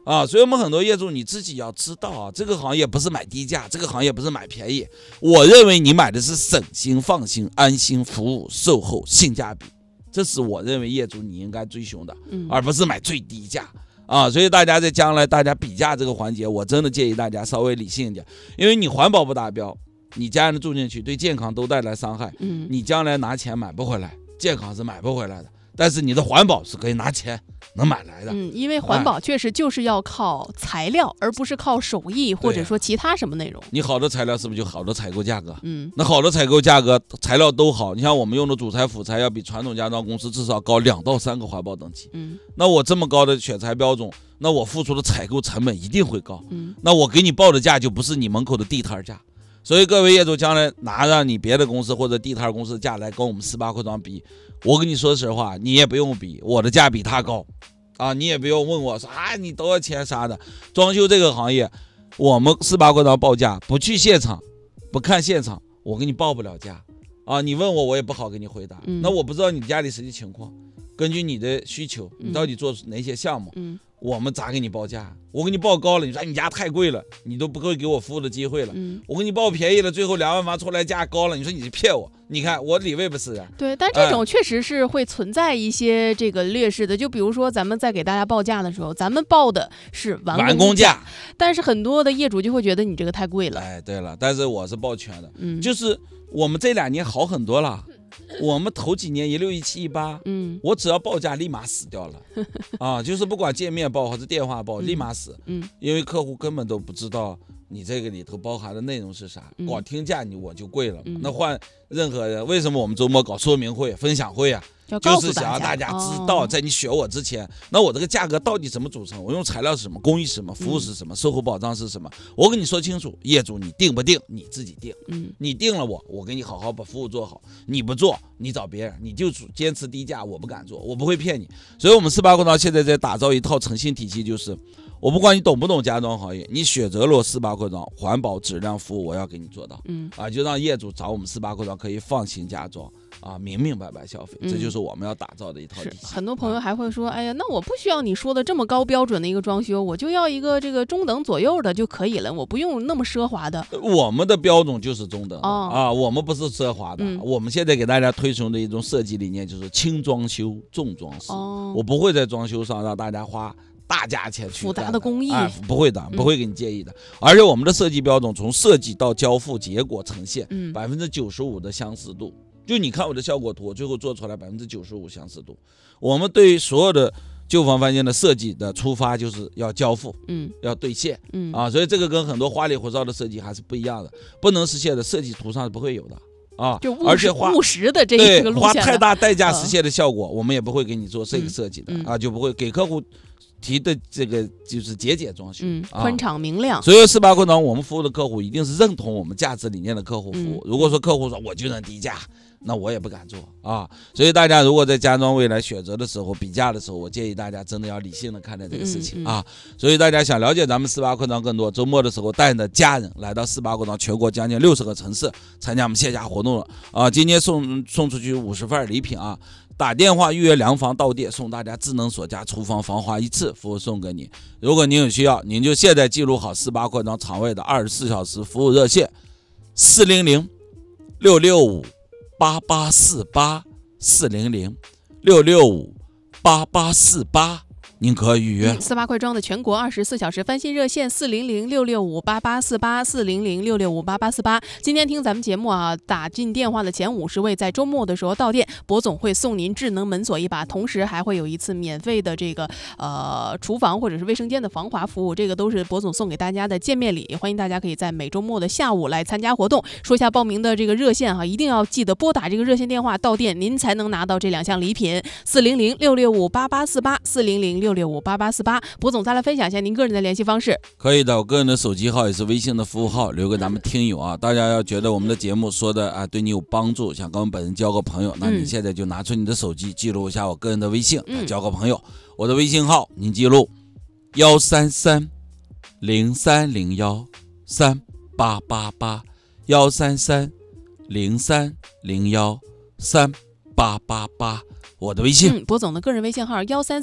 所以我们很多业主你自己要知道啊，这个行业不是买低价，这个行业不是买便宜，我认为你买的是省心、放心、安心服务、售后、性价比，这是我认为业主你应该追求的，而不是买最低价。所以大家在将来大家比价这个环节，我真的建议大家稍微理性一点，因为你环保不达标，你家人住进去对健康都带来伤害，你将来拿钱买不回来，健康是买不回来的，但是你的环保是可以拿钱能买来的。 因为环保确实就是要靠材料，而不是靠手艺或者说其他什么内容。 你好的材料是不是就好的采购价格？那好的采购价格，材料都好，你像我们用的主材辅材要比传统家装公司至少高2到3个环保等级。那我这么高的选材标准，那我付出的采购成本一定会高。那我给你报的价就不是你门口的地摊价。所以各位业主将来拿着你别的公司或者地摊公司的价来跟我们48扩装比，我跟你说实话，你也不用比，我的价比他高你也不用问我说你多少钱啥的。装修这个行业，我们48扩装报价不去现场，不看现场，我给你报不了价你问我也不好给你回答。那我不知道你家里实际情况，根据你的需求，你到底做哪些项目，我们咋给你报价？我给你报高了，你说你家太贵了，你都不会给我服务的机会了。我给你报便宜了，最后2万发出来价高了，你说你是骗我？你看我理位不是人。 对，但这种确实是会存在一些这个劣势的。就比如说咱们在给大家报价的时候，咱们报的是完工价，但是很多的业主就会觉得你这个太贵了。 对了，但是我是报全的，就是我们这2年好很多了。我们头几年16、17、18，我只要报价立马死掉了就是不管见面报还是电话报，立马死。因为客户根本都不知道你这个里头包含的内容是啥，光听价我就贵了。那换任何人，为什么我们周末搞说明会、分享会就是想让大家知道，在你选我之前，那我这个价格到底怎么组成？我用材料是什么？工艺是什么？服务是什么？售后保障是什么？我跟你说清楚，业主你定不定你自己定。你定了我给你好好把服务做好。你不做，你找别人，你就坚持低价，我不敢做，我不会骗你。所以我们48扩装现在在打造一套诚信体系，就是我不管你懂不懂家装行业，你选择了48扩装，环保、质量、服务，我要给你做到。就让业主找我们48扩装可以放心家装明明白白消费，这就是我们要打造的一套体系。 很多朋友还会说，哎呀，那我不需要你说的这么高标准的一个装修，我就要一个这个中等左右的就可以了，我不用那么奢华的。 我们的标准就是中等的我们不是奢华的。我们现在给大家推崇的一种设计理念就是轻装修、重装饰。我不会在装修上让大家花大价钱去复杂的工艺， 不会的，不会给你介意的。而且我们的设计标准从设计到交付结果呈现，95%的相似度。就你看我的效果图，最后做出来95%相似度。我们对于所有的旧房翻新的设计的出发就是要交付，要兑现，所以这个跟很多花里胡哨的设计还是不一样的，不能实现的设计图上是不会有的。 就而且务实的这个路线， 花太大代价实现的效果，我们也不会给你做这个设计的就不会给客户提的这个就是节俭装修， 宽敞明亮。 所以48扩装我们服务的客户一定是认同我们价值理念的客户服务。如果说客户说我就能低价，那我也不敢做所以大家如果在家装未来选择的时候、比价的时候，我建议大家真的要理性的看待这个事情所以大家想了解咱们48扩装更多，周末的时候带着家人来到48扩装全国将近60个城市参加我们线下活动了今天送出去50份礼品打电话预约量房到店，送大家智能锁家厨房防滑一次服务送给你。如果您有需要，您就现在记录好48扩装场外的24小时服务热线400-665-8848 400-665-8848，您可预约。 48扩装的全国24小时翻新热线400-665-8848 400-665-8848。今天听咱们节目打进电话的前50位，在周末的时候到店，博总会送您智能门锁一把，同时还会有一次免费的这个厨房或者是卫生间的防滑服务，这个都是博总送给大家的见面礼。欢迎大家可以在每周末的下午来参加活动。说一下报名的这个热线一定要记得拨打这个热线电话到店，您才能拿到这2项礼品400-665-8848 400-665-8848。博总再来分享一下您个人的联系方式。 可以的，我个人的手机号也是微信的服务号，留给咱们听友大家要觉得我们的节目说的对你有帮助，想跟我们本人交个朋友，那你现在就拿出你的手机记录一下我个人的微信交个朋友。我的微信号您记录133-0301-3888 133-0301-3888。 我的微信。 博总的个人微信号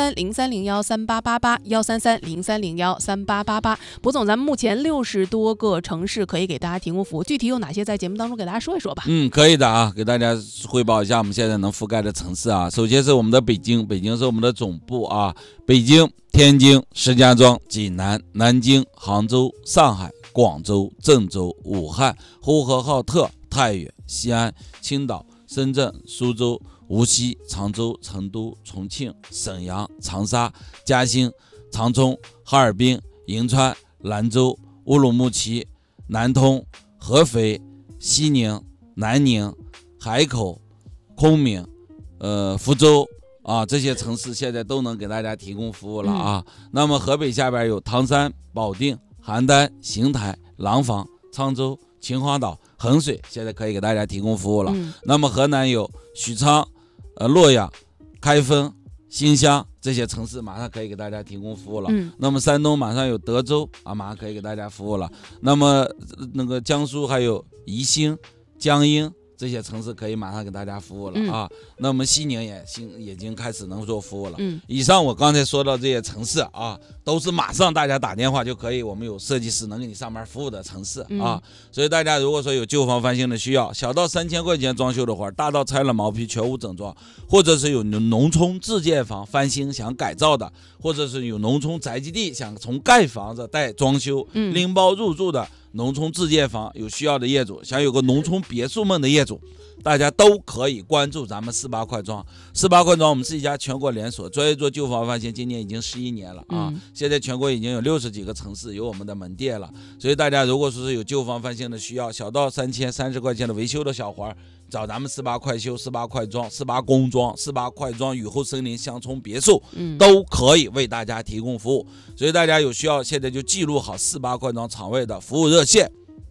13303013888，13303013888。博总，咱们目前60多个城市可以给大家提供服务，具体有哪些，在节目当中给大家说一说吧。 可以的啊，给大家汇报一下我们现在能覆盖的城市啊。首先是我们的北京，北京是我们的总部啊，北京、天津、石家庄、济南、南京、杭州、上海、广州、郑州、武汉、呼和浩特、太原、西安、青岛、深圳、苏州、无锡、常州、成都、重庆、沈阳、长沙、嘉兴、长春、哈尔滨、银川、兰州、乌鲁木齐、南通、合肥、西宁、南宁、海口、昆明、福州啊，这些城市现在都能给大家提供服务了啊。那么河北下边有唐山、保定、邯郸、邢台、廊坊、沧州、秦皇岛、衡水，现在可以给大家提供服务了。那么河南有许昌、洛阳、开封、新乡这些城市马上可以给大家提供服务了。那么山东马上有德州啊，马上可以给大家服务了。那么那个江苏还有宜兴、江阴这些城市可以马上给大家服务了啊。那么西宁也已经开始能做服务了。以上我刚才说到这些城市啊，都是马上大家打电话就可以，我们有设计师能给你上门服务的城市啊。所以大家如果说有旧房翻新的需要，小到3000块钱装修的话，大到拆了毛坯全屋整装，或者是有农村自建房翻新想改造的，或者是有农村宅基地想从盖房子带装修拎包入住的农村自建房，有需要的业主，想有个农村别墅梦的业主，大家都可以关注咱们48块庄。48块庄我们是一家全国连锁，专业做旧房翻新，今年已经11年了啊。现在全国已经有60几个城市有我们的门店了。所以大家如果说是有旧房翻新的需要，小到3030块钱的维修的小活，找咱们48块修、48块庄、48工庄、48块庄雨后森林乡村别墅，都可以为大家提供服务。所以大家有需要现在就记录好48块庄场位的服务热线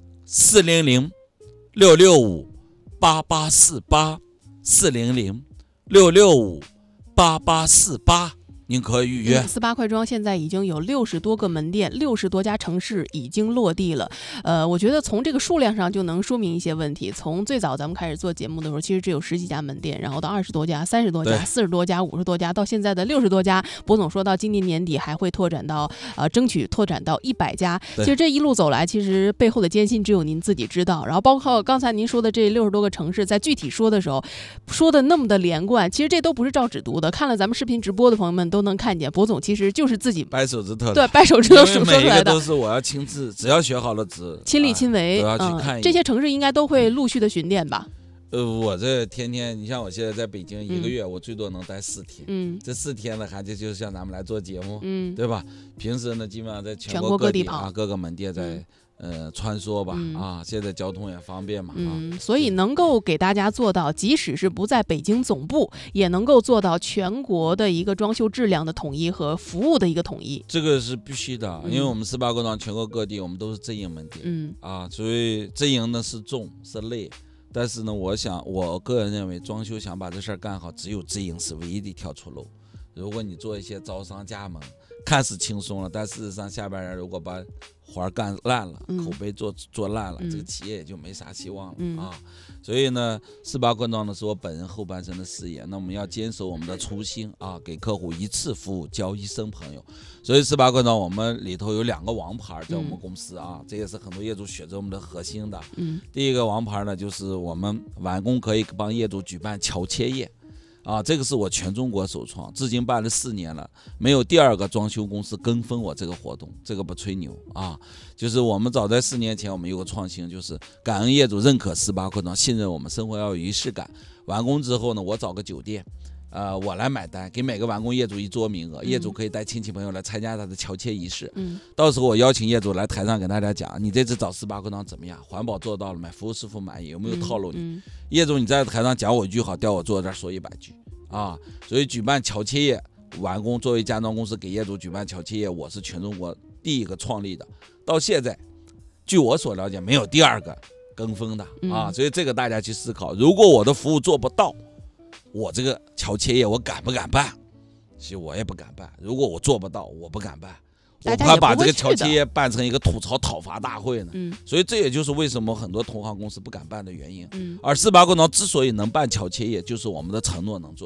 400-665-8848，400-665-8848，您可以预约。 48块庄现在已经有60多个门店，60多家城市已经落地了。我觉得从这个数量上就能说明一些问题。从最早咱们开始做节目的时候，其实只有10几家门店，然后到20多家、30多家、40多家、50多家，到现在的60多家。博总说到今年年底还会拓展到争取拓展到100家。其实这一路走来，其实背后的艰辛只有您自己知道。然后包括刚才您说的这60多个城市，在具体说的时候，说的那么的连贯，其实这都不是照纸读的。看了咱们视频直播的朋友们都能看见，博总其实就是自己掰手指头， 对，掰手指头说出来的， 每一个都是我要亲自，只要学好了字， 亲力亲为， 都要去看。 这些城市应该都会陆续的巡店吧？ 我这天天，你像我现在在北京1个月，我最多能待4天。这4天呢，还就是像咱们来做节目，对吧？平时呢，基本上在全国各地跑，各个门店在穿梭吧，现在交通也方便嘛， 所以能够给大家做到，即使是不在北京总部，也能够做到全国的一个装修质量的统一和服务的一个统一， 这个是必须的，因为我们48块庄全国各地我们都是直营门店，所以直营呢是重是累，但是呢，我个人认为装修想把这事儿干好，只有直营是唯一的一条出路。如果你做一些招商加盟，看似轻松了，但事实上下边人如果把活干烂了，口碑做烂了，这个企业也就没啥希望了啊。所以呢，48块庄呢是我本人后半生的事业，那我们要坚守我们的初心啊，给客户一次服务交一生朋友。所以48块庄我们里头有2个王牌在我们公司啊，这也是很多业主选择我们的核心的。第一个王牌呢，就是我们完工可以帮业主举办乔切业。这个是我全中国首创，至今办了4年了，没有第2个装修公司跟风我这个活动，这个不吹牛啊。就是我们早在4年前，我们有个创新，就是感恩业主认可48块庄，信任我们，生活要有仪式感。完工之后呢，我找个酒店，我来买单，给每个完工业主1桌名额，业主可以带亲戚朋友来参加他的乔切仪式。到时候我邀请业主来台上给大家讲，你这次找48块庄怎么样？环保做到了没？服务师傅满意？有没有套路你？业主你在台上讲我1句好，调我坐这儿说100句啊！所以举办乔切业完工，作为家装公司给业主举办乔切业，我是全中国第1个创立的。到现在，据我所了解，没有第2个跟风的啊！所以这个大家去思考，如果我的服务做不到，我这个乔切业我敢不敢办？其实我也不敢办。如果我做不到，我不敢办。我怕把这个乔切业办成一个吐槽讨伐大会呢。所以这也就是为什么很多同行公司不敢办的原因。而48块庄之所以能办乔切业，就是我们的承诺能做到，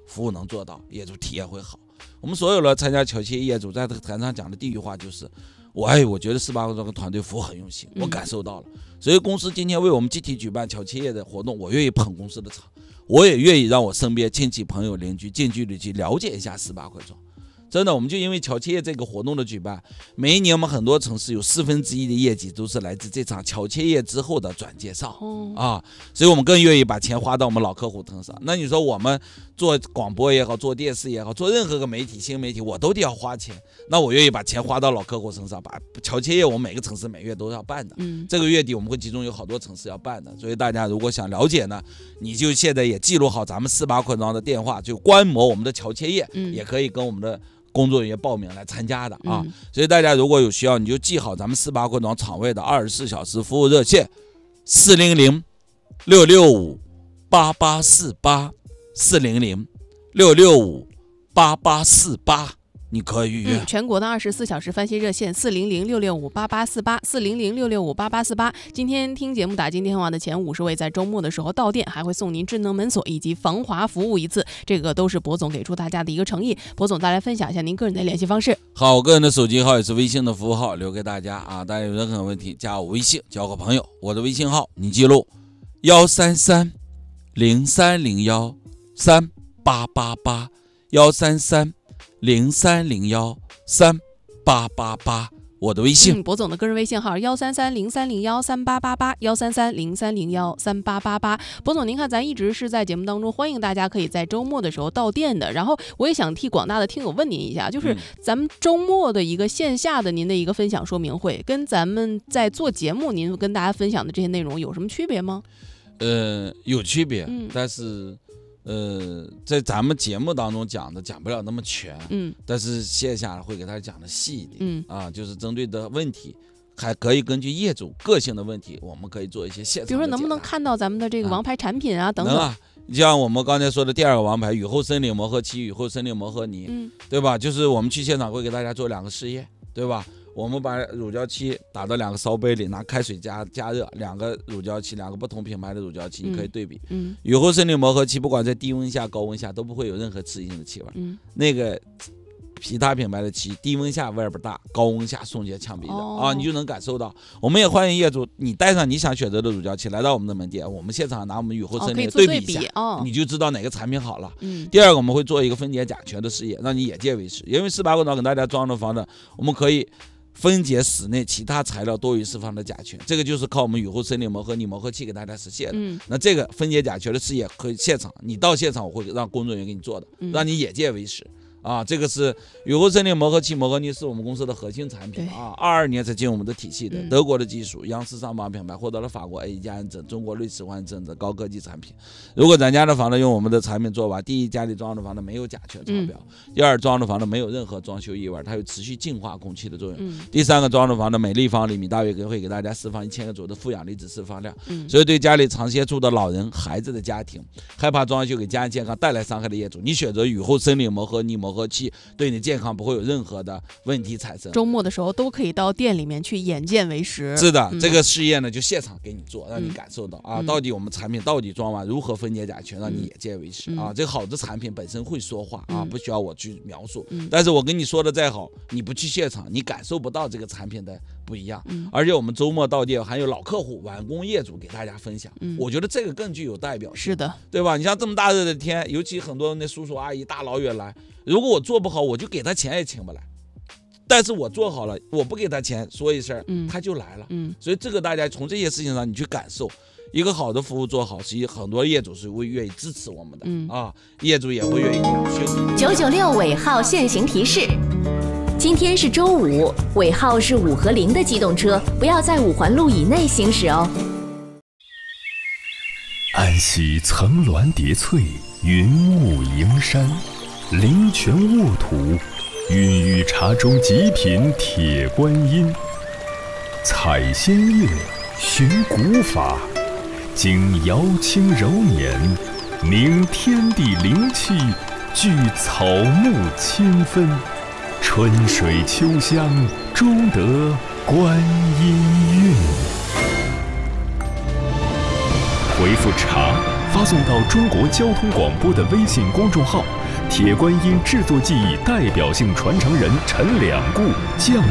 服务能做到，业主体验会好。我们所有的参加侨企业主在这个台上讲的第一句话就是，我觉得480这个团队服务很用心，我感受到了。所以公司今天为我们集体举办侨企业的活动，我愿意捧公司的场，我也愿意让我身边亲戚朋友邻居近距离去了解一下480庄。真的，我们就因为侨企业这个活动的举办，每一年我们很多城市有1/4的业绩都是来自这场侨企业之后的转介绍所以我们更愿意把钱花到我们老客户身上。那你说我们做广播也好，做电视也好，做任何个媒体新媒体，我都得要花钱，那我愿意把钱花到老客户身上，把侨企业我们每个城市每月都要办的这个月底我们会集中有好多城市要办的，所以大家如果想了解呢，你就现在也记录好咱们480庄的电话，就观摩我们的侨企业也可以跟我们的工作人员报名来参加的所以大家如果有需要，你就记好咱们480庄场位的24小时服务热线400-665-8848 400-665-8848，你可以预约。 全国的24小时翻新热线400-665-8848 400-665-8848。今天听节目打进电话的前50位，在周末的时候到店还会送您智能门锁以及防滑服务1次，这个都是博总给出大家的一个诚意。博总再来分享一下您个人的联系方式。 好，我个人的手机号也是微信的服务号，留给大家大家有任何问题加我微信交个朋友，我的微信号你记录133-0301-3888 133-0301-3888，我的微信。 博总的个人微信号133-0301-3888 133-0301-3888。博总，您看咱一直是在节目当中欢迎大家可以在周末的时候到店的，然后我也想替广大的听友问您一下，就是咱们周末的一个线下的您的一个分享说明会，跟咱们在做节目您跟大家分享的这些内容有什么区别吗？ 有区别，但是在咱们节目当中讲不了那么全，但是线下会给大家讲的细一点，就是针对的问题，还可以根据业主个性的问题，我们可以做一些现场的解答。 比如说能不能看到咱们的这个王牌产品等等？ 能啊，像我们刚才说的第2个王牌雨后森林磨合漆、雨后森林磨合泥，对吧？就是我们去现场会给大家做2个试验，对吧？我们把乳胶漆打到2个烧杯里，拿开水加热，2个乳胶漆，2个不同品牌的乳胶漆，你可以对比。雨后森林磨合漆不管在低温下、高温下都不会有任何刺激性的气味。那个其他品牌的漆，低温下味儿不大，高温下送些呛鼻的你就能感受到。我们也欢迎业主，你带上你想选择的乳胶漆来到我们的门店，我们现场拿我们雨后森林对比一下，你就知道哪个产品好了。第2个我们会做一个分解甲醛的试验，让你眼见为实。因为480庄给大家装的房子，我们可以分解室内其他材料多余释放的甲醛，这个就是靠我们雨后森林磨合泥磨合器给大家实现的。那这个分解甲醛的试验可以现场，你到现场我会让工作人员给你做的，让你眼见为实。这个是雨后森林磨合漆磨合泥是我们公司的核心产品22年才进入我们的体系的，德国的技术，央视上榜品牌，获得了法国 A 加认证，中国瑞士环证的高科技产品。如果咱家的房子用我们的产品做完，第一，家里装的房子没有甲醛超标；第2，装的房子没有任何装修异味，它有持续净化空气的作用；第3个，装的房子每立方厘米大约会给大家释放1000个左右的负氧离子释放量。所以对家里长期住的老人、孩子的家庭，害怕装修给家人健康带来伤害的业主，你选择雨后森林磨合泥磨合器，对你健康不会有任何的问题产生。 周末的时候都可以到店里面去眼见为实。 是的，这个试验呢就现场给你做，让你感受到到底我们产品到底装完如何分解甲醛，让你眼见为实这个好的产品本身会说话不需要我去描述。但是我跟你说的再好，你不去现场，你感受不到这个产品的不一样。而且我们周末到店还有老客户、完工业主给大家分享，我觉得这个更具有代表性。 是的， 对吧？你像这么大热的天，尤其很多那叔叔阿姨大老远来，如果我做不好，我就给他钱也请不来。但是我做好了，我不给他钱，说一声他就来了。所以这个大家从这些事情上你去感受，一个好的服务做好，实际很多业主是会愿意支持我们的业主也会愿意给我们宣传。 996尾号限行提示：今天是周五，尾号是5和0的机动车不要在5环路以内行驶哦。 安溪层峦叠翠，云雾迎山，灵泉沃土，孕育茶中极品铁观音。采仙乐，寻古法，经瑶清柔年，凝天地灵气，聚草木清芬，春水秋香，终得观音韵。回复茶发送到中国交通广播的微信公众号，铁观音制作技艺代表性传承人陈两固降